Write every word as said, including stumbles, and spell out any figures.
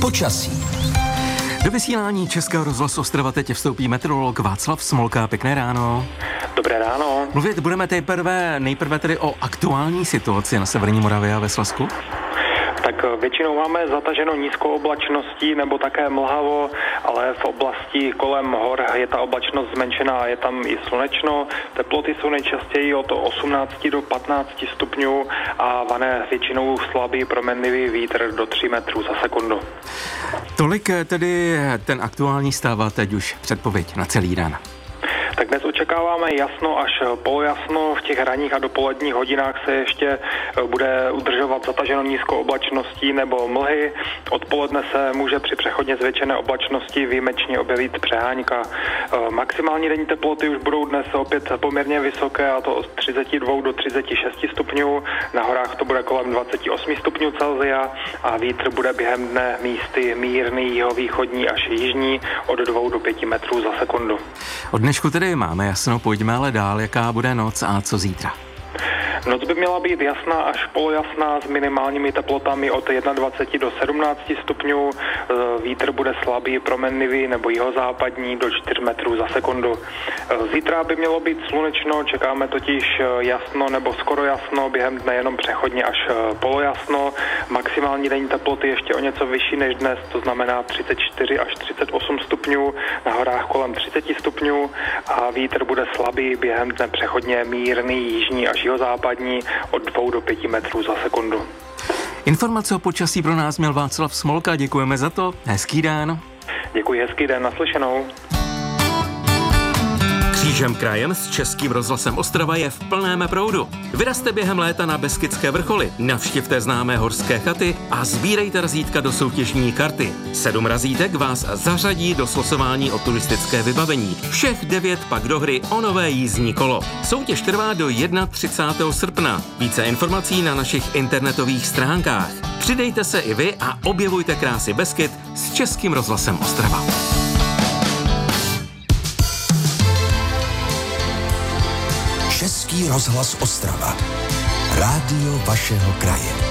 Počasí. Do vysílání Českého rozhlasu Ostrava teď vstoupí meteorolog Václav Smolka. Pěkné ráno. Dobré ráno. Mluvit budeme nejprve, nejprve tedy o aktuální situaci na severní Moravě a ve Slezsku. Tak většinou máme zataženo nízkou oblačností nebo také mlhavo, ale v oblasti kolem hor je ta oblačnost zmenšená, je tam i slunečno. Teploty jsou nejčastěji od osmnáct do patnáct stupňů a vane většinou slabý proměnlivý vítr do tří metrů za sekundu. Tolik tedy ten aktuální stav a teď už předpověď na celý den. Tak dnes očekáváme jasno až polojasno, v těch ranních a dopoledních hodinách se ještě bude udržovat zataženo nízkou oblačností nebo mlhy. Odpoledne se může při přechodně zvětšené oblačnosti výjimečně objevit přehánka. Maximální denní teploty už budou dnes opět poměrně vysoké, a to od třicet dva do třicet šest stupňů. Na horách to bude kolem dvacet osm stupňů Celsia a vítr bude během dne místy mírný jihovýchodní až jižní od dvou do pěti metrů za sekundu. Od dnešku tedy máme jasno, pojďme ale dál, jaká bude noc a co zítra. Noc by měla být jasná až polojasná s minimálními teplotami od dvacet jedna do sedmnácti stupňů. Vítr bude slabý, proměnlivý nebo jihozápadní do čtyř metrů za sekundu. Zítra by mělo být slunečno, čekáme totiž jasno nebo skoro jasno, během dne jenom přechodně až polojasno. Maximální denní teploty ještě o něco vyšší než dnes, to znamená třicet čtyři až třicet osm stupňů, na horách kolem třicet stupňů a vítr bude slabý, během dne přechodně mírný, jižní až jihozápadní od dvou do pěti metrů za sekundu. Informace o počasí pro nás měl Václav Smolka, děkujeme za to, hezký den. Děkuji, hezký den, naslyšenou. Křížem krajem s Českým rozhlasem Ostrava je v plném proudu. Vyrazte během léta na Beskydské vrcholy, navštivte známé horské chaty a sbírejte razítka do soutěžní karty. Sedm razítek vás zařadí do slosování o turistické vybavení. Všech devět pak do hry o nové jízdní kolo. Soutěž trvá do třicátého prvního srpna. Více informací na našich internetových stránkách. Přidejte se i vy a objevujte krásy Beskyd s Českým rozhlasem Ostrava. Český rozhlas Ostrava. Rádio vašeho kraje.